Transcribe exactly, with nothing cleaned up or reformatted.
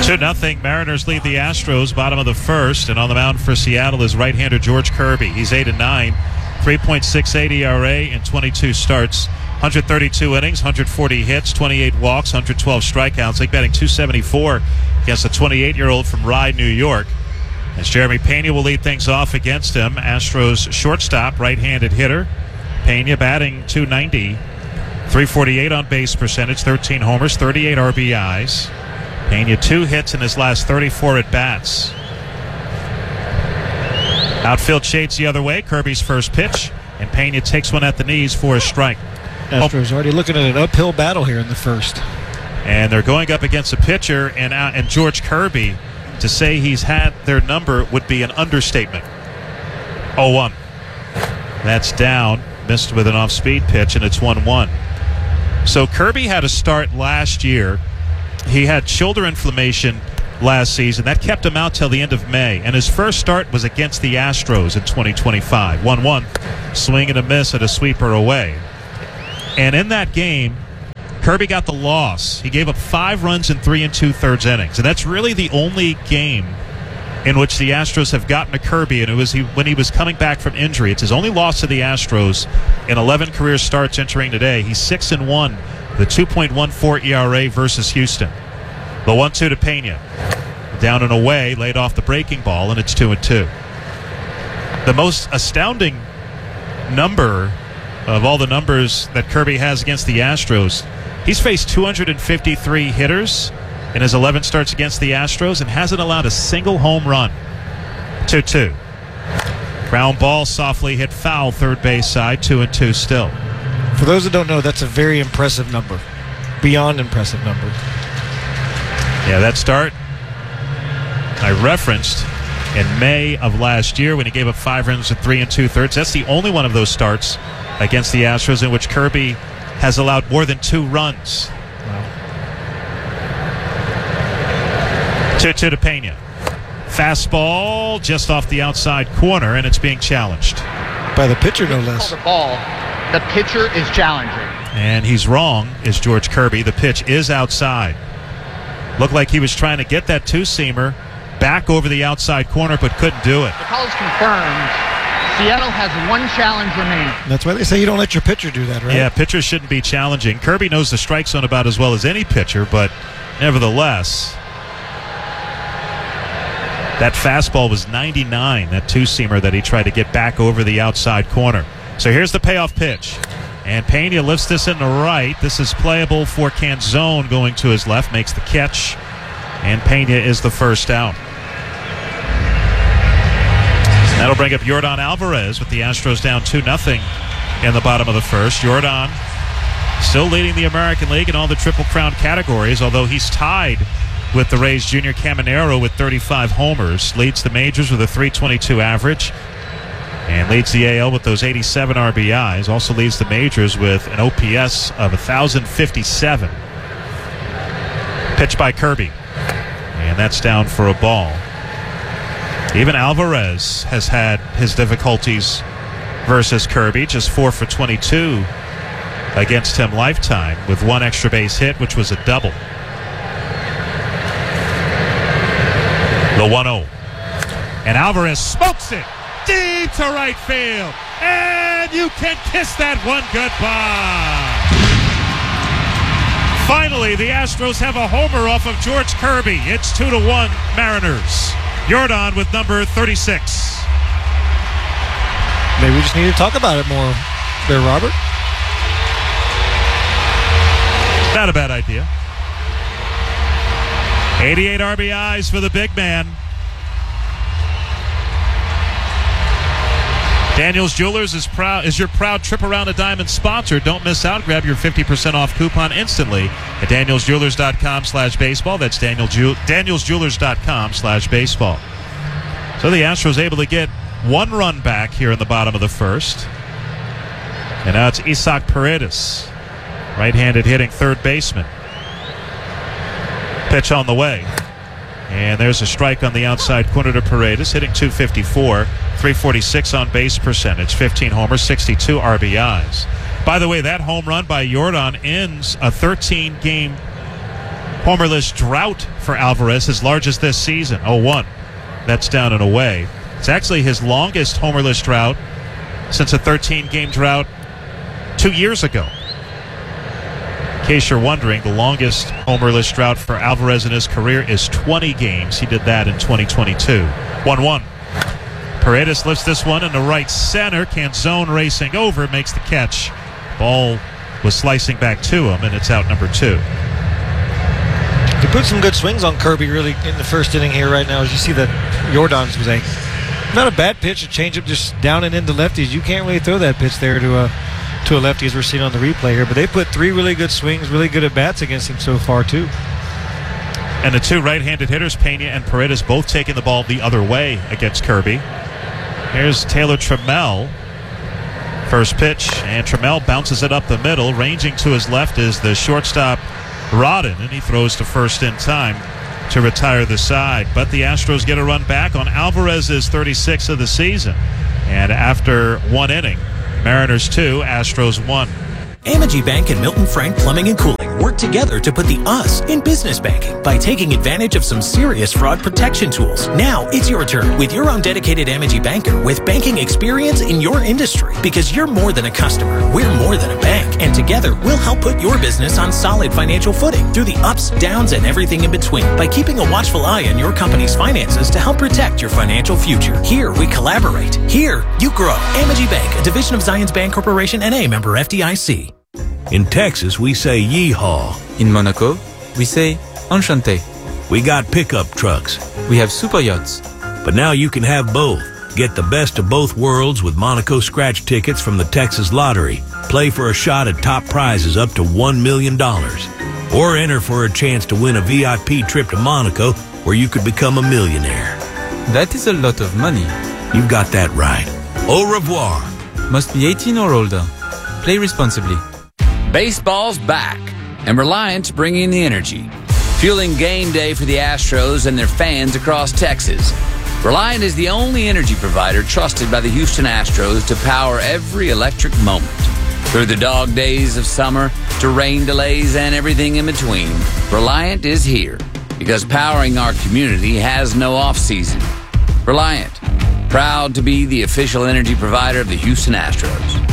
two nothing. Mariners lead the Astros, bottom of the first. And on the mound for Seattle is right-hander George Kirby. He's eight and nine, three point six eight E R A in twenty-two starts, one hundred thirty-two innings, one hundred forty hits, twenty-eight walks, one hundred twelve strikeouts. League batting two seventy-four against a twenty-eight-year-old from Rye, New York. As Jeremy Pena will lead things off against him. Astros shortstop, right-handed hitter. Pena batting two ninety, three forty-eight on base percentage, thirteen homers, thirty-eight R B Is. Pena two hits in his last thirty-four at-bats. Outfield shades the other way. Kirby's first pitch, and Pena takes one at the knees for a strike. Astros already looking at an uphill battle here in the first. And they're going up against a pitcher, and, uh, and George Kirby. To say he's had their number would be an understatement. oh one. That's down. Missed with an off-speed pitch, and it's one one. So Kirby had a start last year. He had shoulder inflammation last season. That kept him out till the end of May. And his first start was against the Astros in twenty twenty-five. one one. Swing and a miss at a sweeper away. And in that game, Kirby got the loss. He gave up five runs in three and two-thirds innings. And that's really the only game in which the Astros have gotten to Kirby, and it was he, when he was coming back from injury. It's his only loss to the Astros in eleven career starts entering today. He's six and one, the two point one four E R A versus Houston. The one two to Pena. Down and away, laid off the breaking ball, and it's two and two. The most astounding number of all the numbers that Kirby has against the Astros, he's faced two hundred fifty-three hitters in his eleven starts against the Astros and hasn't allowed a single home run. two two. Ground ball softly hit foul, third base side, two and two still. For those that don't know, that's a very impressive number. Beyond impressive number. Yeah, that start I referenced in May of last year when he gave up five runs in three and two-thirds. That's the only one of those starts against the Astros in which Kirby has allowed more than two runs. two two to Pena. Fastball just off the outside corner, and it's being challenged. By the pitcher, no less. The ball. The pitcher is challenging. And he's wrong, is George Kirby. The pitch is outside. Looked like he was trying to get that two-seamer back over the outside corner, but couldn't do it. The call is confirmed. Seattle has one challenge remaining. That's why they say you don't let your pitcher do that, right? Yeah, pitchers shouldn't be challenging. Kirby knows the strike zone about as well as any pitcher, but nevertheless, that fastball was ninety-nine, that two-seamer that he tried to get back over the outside corner. So here's the payoff pitch. And Pena lifts this in the right. This is playable for Canzone going to his left, makes the catch, and Pena is the first out. That'll bring up Yordan Alvarez with the Astros down two nothing in the bottom of the first. Yordan still leading the American League in all the Triple Crown categories, although he's tied with the Rays' Junior Caminero with thirty-five homers. Leads the majors with a three twenty-two average and leads the A L with those eighty-seven R B Is. Also leads the majors with an O P S of one thousand fifty-seven. Pitch by Kirby. And that's down for a ball. Even Alvarez has had his difficulties versus Kirby. Just four for twenty-two against him lifetime with one extra base hit, which was a double. The one oh. And Alvarez smokes it deep to right field. And you can kiss that one goodbye. Finally, the Astros have a homer off of George Kirby. It's two to one Mariners. Yordan with number thirty-six. Maybe we just need to talk about it more there, Robert. Not a bad idea. eighty-eight R B Is for the big man. Daniels Jewelers is proud is your proud trip around a diamond sponsor. Don't miss out. Grab your fifty percent off coupon instantly at daniels jewelers dot com slash baseball. That's Daniel Jew- daniels jewelers dot com slash baseball. So the Astros able to get one run back here in the bottom of the first. And now it's Isaac Paredes, right-handed hitting third baseman. Pitch on the way. And there's a strike on the outside corner to Paredes, hitting two fifty-four, three forty-six on base percentage, fifteen homers, sixty-two R B Is. By the way, that home run by Yordan ends a thirteen-game Homerless drought for Alvarez, his largest this season, oh one. That's down and away. It's actually his longest homerless drought since a thirteen-game drought two years ago. In case you're wondering, the longest homerless drought for Alvarez in his career is twenty games. He did that in twenty twenty-two. one one. Paredes lifts this one into right center. Canzone racing over, makes the catch. Ball was slicing back to him, and it's out number two. He put some good swings on Kirby really in the first inning here right now. As you see that Jordan's was a not a bad pitch, a changeup just down and into lefties. You can't really throw that pitch there to a to a lefty as we're seeing on the replay here. But they put three really good swings, really good at bats against him so far too. And the two right-handed hitters, Pena and Paredes, both taking the ball the other way against Kirby. Here's Taylor Trammell. First pitch, and Trammell bounces it up the middle. Ranging to his left is the shortstop Rodden, and he throws to first in time to retire the side. But the Astros get a run back on Alvarez's thirty-sixth of the season. And after one inning, Mariners two, Astros one. Amegy Bank and Milton Frank Plumbing and Cooling work together to put the us in business banking by taking advantage of some serious fraud protection tools. Now it's your turn with your own dedicated Amegy banker with banking experience in your industry. Because you're more than a customer, we're more than a bank. And together, we'll help put your business on solid financial footing through the ups, downs, and everything in between by keeping a watchful eye on your company's finances to help protect your financial future. Here, we collaborate. Here, you grow. Amegy Bank, a division of Zions Bank Corporation, N A, member F D I C. In Texas, we say yeehaw. In Monaco, we say enchanté. We got pickup trucks. We have super yachts. But now you can have both. Get the best of both worlds with Monaco scratch tickets from the Texas Lottery. Play for a shot at top prizes up to one million dollars. Or enter for a chance to win a V I P trip to Monaco where you could become a millionaire. That is a lot of money. You've got that right. Au revoir. Must be eighteen or older. Play responsibly. Baseball's back, and Reliant's bringing the energy, fueling game day for the Astros and their fans across Texas. Reliant is the only energy provider trusted by the Houston Astros to power every electric moment. Through the dog days of summer to rain delays and everything in between, Reliant is here because powering our community has no off-season. Reliant, proud to be the official energy provider of the Houston Astros.